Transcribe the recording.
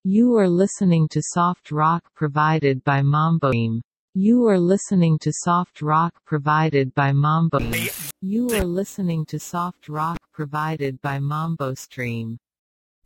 You are listening to soft rock provided by Mambo Stream. You are listening to soft rock provided by Mambo Stream. You are listening to soft rock provided by Mambo Stream.